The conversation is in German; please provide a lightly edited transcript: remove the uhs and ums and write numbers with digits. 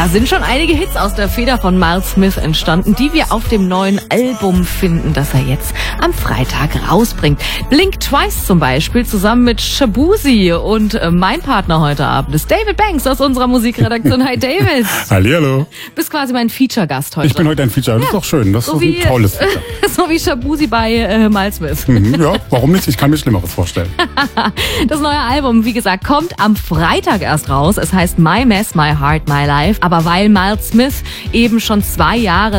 Da sind schon einige Hits aus der Feder von Miles Smith entstanden, die wir auf dem neuen Album finden, das er jetzt am Freitag rausbringt. Blink Twice zum Beispiel, zusammen mit Shaboozey. Und mein Partner heute Abend ist David Banks aus unserer Musikredaktion. Hi David. Hallihallo. Bist quasi mein Feature-Gast heute. Ich bin heute ein Feature, das ist doch schön, das ist wie, ein tolles Feature. So wie Shaboozey bei Miles Smith. Ja, warum nicht? Ich kann mir Schlimmeres vorstellen. Das neue Album, wie gesagt, kommt am Freitag erst raus. Es heißt My Mess, My Heart, My Life. Aber weil Miles Smith eben schon 2 Jahre